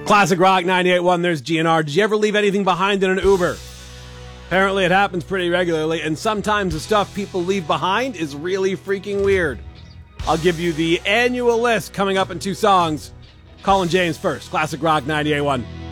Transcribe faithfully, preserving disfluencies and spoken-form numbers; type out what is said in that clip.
Classic Rock ninety-eight point one, there's G N R. Did you ever leave anything behind in an Uber? Apparently it happens pretty regularly, and sometimes the stuff people leave behind is really freaking weird. I'll give you the annual list coming up in two songs. Colin James first, Classic Rock ninety-eight point one.